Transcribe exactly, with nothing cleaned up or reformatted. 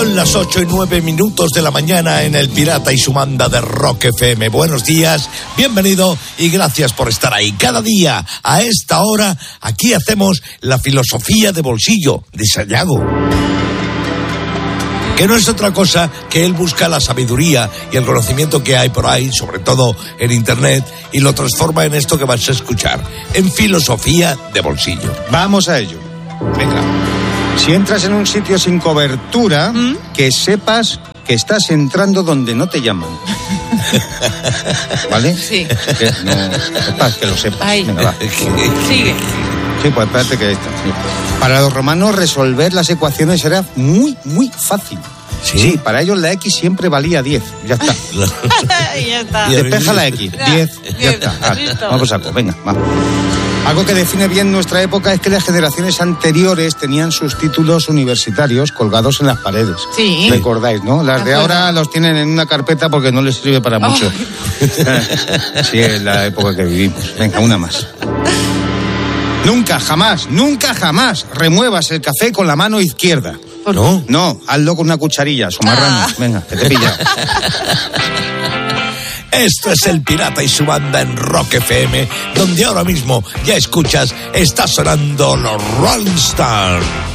Son las ocho y nueve minutos de la mañana en El Pirata y su banda de Rock F M. Buenos días, bienvenido y gracias por estar ahí. Cada día, a esta hora, aquí hacemos la filosofía de bolsillo de Sayago, que no es otra cosa que él busca la sabiduría y el conocimiento que hay por ahí, sobre todo en internet, y lo transforma en esto que vas a escuchar, en filosofía de bolsillo. Vamos a ello. Venga. Si entras en un sitio sin cobertura, ¿Mm? que sepas que estás entrando donde no te llaman. ¿Vale? Sí. Que, no, que lo sepas. Ahí. Venga, va. Sigue. Sí, pues espérate que esta. Sí. Para los romanos resolver las ecuaciones era muy, muy fácil. ¿Sí? Sí, para ellos la X siempre valía diez. Ya está. Ya está. Despeja la X. diez. Ya está. Vale, vamos a saco. Venga, vamos. Algo que define bien nuestra época es que las generaciones anteriores tenían sus títulos universitarios colgados en las paredes. Sí. ¿Recordáis, no? Las de ahora los tienen en una carpeta porque no les sirve para mucho. Oh. Sí, es la época que vivimos. Venga, una más. Nunca, jamás, nunca, jamás remuevas el café con la mano izquierda. ¿No? No, hazlo con una cucharilla, somarrano. Ah. Venga, que te pilla. Esto es El Pirata y su banda en Rock F M, donde ahora mismo ya escuchas, está sonando los Rolling Stones.